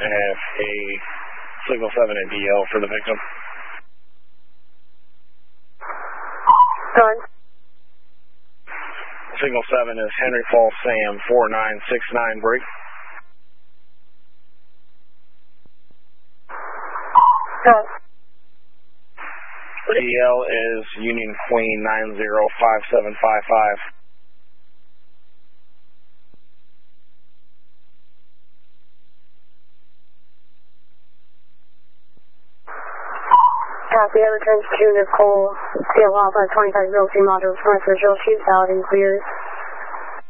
have a Signal 7 and DL for the victim. Done. Signal 7 is Henry Falls Sam 4969 break. Done. DL is Union Queen 905755. Copy, I returned to Nicole, CL Alpha 2503 modules, north visual, shoot valid and clear.